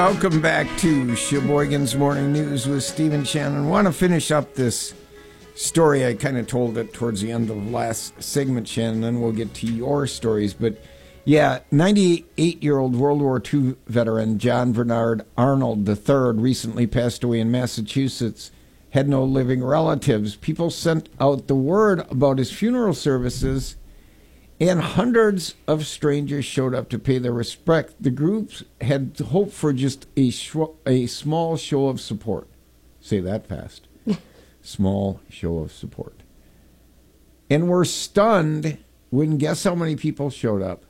Welcome back to Sheboygan's Morning News with Stephen Shannon. I want to finish up this story. I kind of told it towards the end of last segment, Shannon, then we'll get to your stories. But yeah, 98-year-old World War II veteran John Bernard Arnold III recently passed away in Massachusetts. Had no living relatives. People sent out the word about his funeral services, and hundreds of strangers showed up to pay their respect. The groups had hoped for just a small show of support. Say that fast. Small show of support. And were stunned when, guess how many people showed up?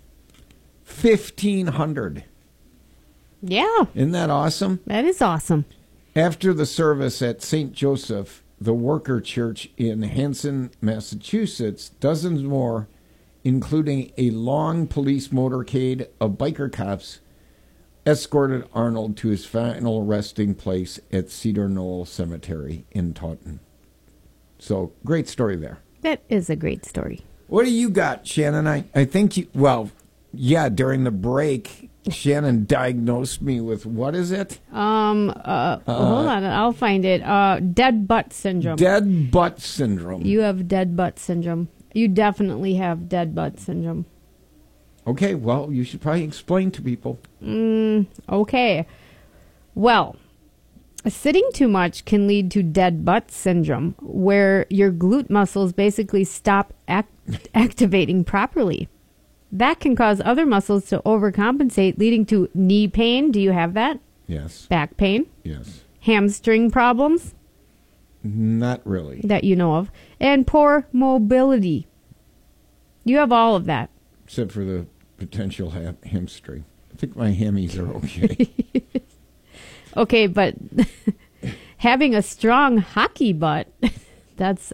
1,500. Yeah. Isn't that awesome? That is awesome. After the service at St. Joseph, the Worker Church in Hanson, Massachusetts, dozens more, including a long police motorcade of biker cops, escorted Arnold to his final resting place at Cedar Knoll Cemetery in Taunton. So, great story there. That is a great story. What do you got, Shannon? I think you, during the break, Shannon diagnosed me with, what is it? Hold on, I'll find it. Dead butt syndrome. Dead butt syndrome. You have dead butt syndrome. You definitely have dead butt syndrome. Okay, well, you should probably explain to people. Okay. Well, sitting too much can lead to dead butt syndrome, where your glute muscles basically stop activating properly. That can cause other muscles to overcompensate, leading to knee pain. Do you have that? Yes. Back pain? Yes. Hamstring problems? Not really. That you know of. And poor mobility. You have all of that. Except for the potential hamstring. I think my hammies are okay. Okay, but having a strong hockey butt, that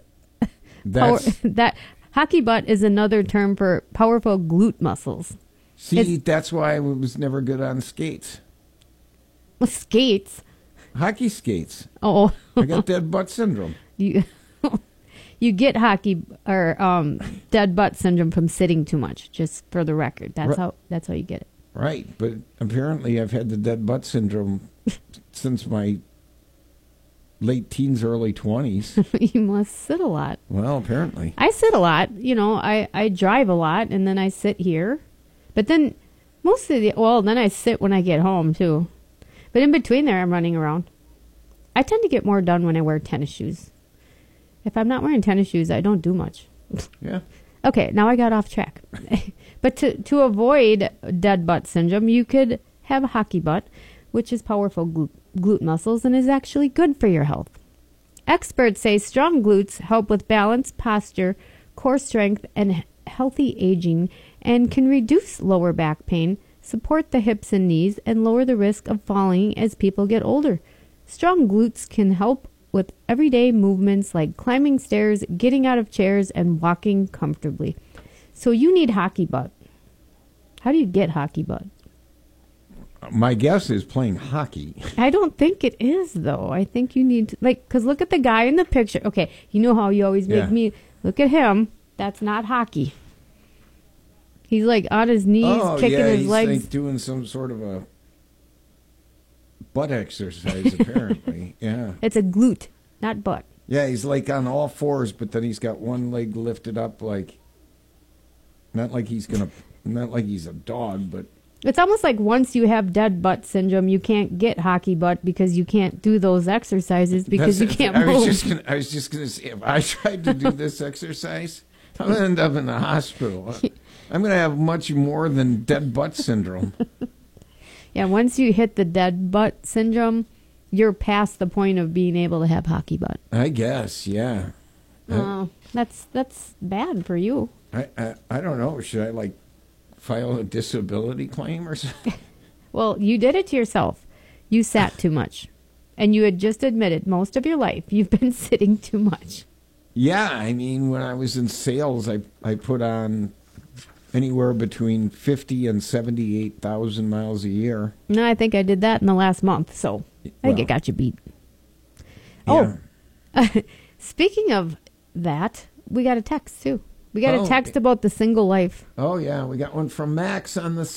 hockey butt is another term for powerful glute muscles. See, that's why I was never good on skates. Well, skates? Hockey skates. Oh. I got dead butt syndrome. You get dead butt syndrome from sitting too much, just for the record. That's how you get it. Right, but apparently I've had the dead butt syndrome since my late teens, early 20s. You must sit a lot. Well, apparently. I sit a lot. You know, I drive a lot, and then I sit here. But then then I sit when I get home, too. But in between there, I'm running around. I tend to get more done when I wear tennis shoes. If I'm not wearing tennis shoes, I don't do much. Yeah. Okay, now I got off track. But to avoid dead butt syndrome, you could have a hockey butt, which is powerful glute muscles and is actually good for your health. Experts say strong glutes help with balance, posture, core strength, and healthy aging, and can reduce lower back pain, support the hips and knees, and lower the risk of falling as people get older. Strong glutes can help with everyday movements like climbing stairs, getting out of chairs, and walking comfortably. So you need hockey butt. How do you get hockey butt? My guess is playing hockey. I don't think it is, though. I think you need to, because look at the guy in the picture. Okay, you know how you always make me look at him. That's not hockey. He's like on his knees, kicking his legs. He's like doing some sort of a butt exercise, apparently. Yeah. It's a glute, not butt. Yeah, he's like on all fours, but then he's got one leg lifted up, not like he's a dog, but. It's almost like once you have dead butt syndrome, you can't get hockey butt because you can't do those exercises because you can't move. I was just gonna say, if I tried to do this exercise, I'm gonna end up in the hospital. I'm gonna have much more than dead butt syndrome. Yeah, once you hit the dead butt syndrome, you're past the point of being able to have hockey butt. I guess, yeah. That's bad for you. I don't know. Should I file a disability claim or something? Well, you did it to yourself. You sat too much. And you had just admitted most of your life you've been sitting too much. Yeah, I mean, when I was in sales, I put on anywhere between 50 and 78,000 miles a year. No, I think I did that in the last month, so I think it got you beat. Yeah. Oh, speaking of that, we got a text, too. We got a text about the single life. Oh, yeah. We got one from Max on the